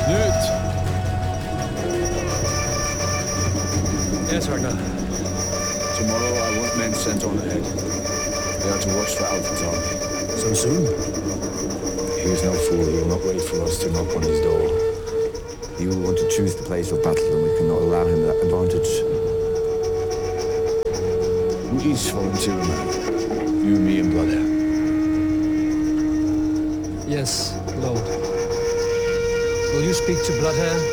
Newt! Yes, Ragnar. Tomorrow I want men sent on ahead. They are to watch for Alcatar. So soon? He is no fool. He will not wait for us to knock on his door. He will want to choose the place of battle, and we cannot allow him that advantage. We each volunteer a man. You, me, and Bloodhair. Yes, Lord. Will you speak to Bloodhair?